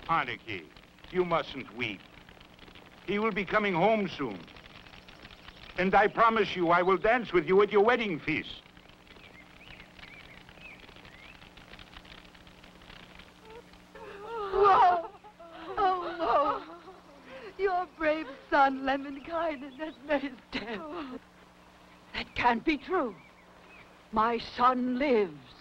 Haneke, you mustn't weep. He will be coming home soon. And I promise you I will dance with you at your wedding feast. Whoa! Oh, whoa! Your brave son, Lemminkainen, has met his death. That can't be true. My son lives.